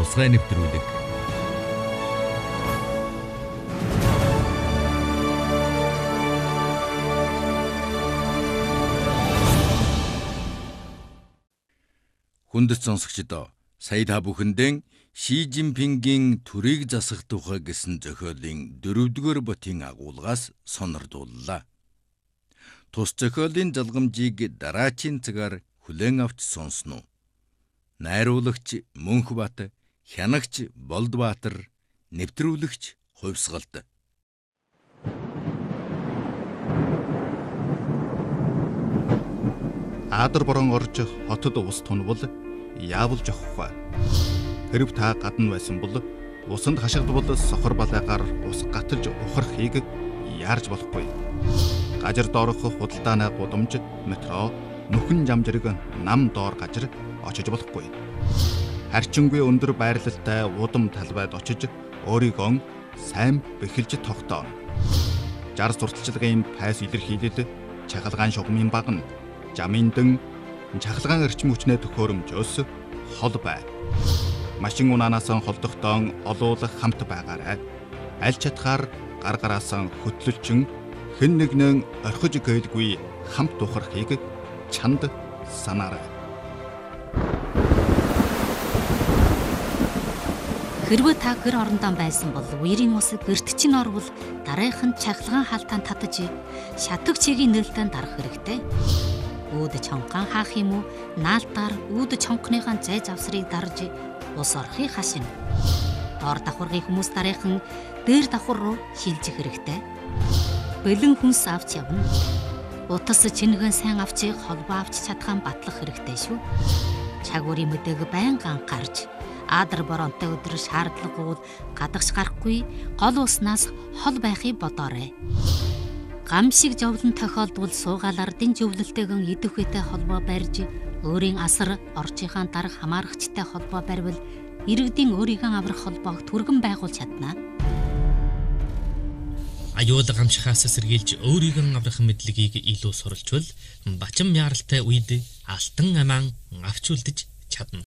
тусгай нэвтрүүлэг. Хүндэт сонсогчдоо, сая та бүхэндээ Ши Жинпингийн төрийг засах тухай гэсэн зохиолын 4-р ботын агуулгаас сонирдууллаа. Тус зохиолын залгамжийг дараачийн цагаар хүлээн авч сонсно. Найруулагч Мөнхбат, хянагч Болдбаатар, нэвтрүүлэгч Хувьсгалт. Аадар борон орж хотод ус тунвал яавал жохох. Хэрв та гадна байсан бол усанд хашгидвал сохор балайгаар ус гаталж ухрахыг яарж болохгүй. Гажир доорох худалдааны гудамж, метро, нүхэн жамжирэг нам доор гажир очиж болохгүй. Харчингүй өндөр байрлалтай удам талбайд очиж өөрийгөө сайн бэхэлж тогтооно. 60 сурталчилгааны пайс илэрхийлэл, чахалгаан шугамын багна, жаминдэн, чахалгаан эрчим хүчний төхөөрөмжөөс хол бай. Машин унаанаас холдохтон олуулах хамт байгаарай. Аль чадхаар гар гараас хөтлөлчин хэн нэгнэн орхиж гээдгүй хамт ухрахыг чанд санаарай. Хэрвээ та гэр орондоо байсан бол үерийн ус гэрт чинь орвол дараахан чахалгаан хаалтаан татаж шатаг чигийн нээлтэн дарах хэрэгтэй. Үүд чонгон хаах юм уу? Наалтаар үүд чонгоныхаа зай завсрыг дарж ус орохыг хашина. Доор давхаргын хүмүүс дараахан дээр давхар руу шилжих хэрэгтэй. Бэлэн хүнс авч явна. Утас чингэн сайн авч холбоо авч чадхаан батлах хэрэгтэй шүү. Чагуурын мэдээг байнга анхаарч аадар боронтой өдөр шаардлагагүй гадагш гарахгүй гол уснаас хол байхыг бодоорой. Гам шиг жовлон тохиолдвол суугаалаар дэн жөвлөлтэйгэн идэх үетэй холбоо барьж өөрийн асар орчийнхаа дарга хамаарагчтай холбоо барьвал иргэдийн өөрийгөө аврах холбоог түргэн байгуулж чадна. Аюулга гамшихаас сэргийлж өөрийгөө аврах мэдлэгийг илүү суралцвал бачим яаралтай үед алтан амаан авч үлдэж чадна.